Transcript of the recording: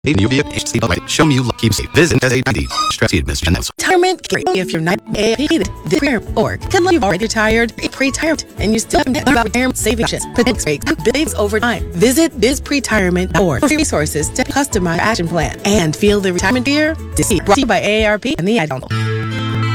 Show me you love keep safe. Visit SA90. Stress admission. Retirement care. If you're not AAP, this or can you already retired, pre-retirement, and you still haven't learned about retirement savings, protects saves over time. Visit bizpretirement.org for resources to customize action plan and feel the retirement year. Brought to you by AARP and the Ad Council.